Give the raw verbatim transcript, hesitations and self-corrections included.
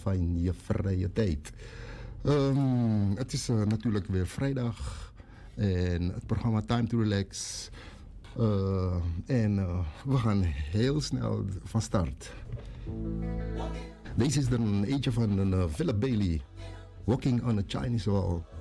van je vrije tijd. Um, het is uh, natuurlijk weer vrijdag en het programma Time to Relax. Uh, en uh, we gaan heel snel van start. Deze is er een eentje van een uh, Philip Bailey, Walking on a Chinese Wall.